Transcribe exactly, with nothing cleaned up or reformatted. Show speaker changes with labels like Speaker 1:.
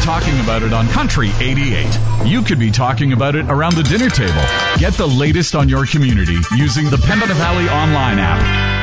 Speaker 1: talking about it on Country eighty-eight. You could be talking about it around the dinner table. Get the latest on your community using the Pembina Valley online app.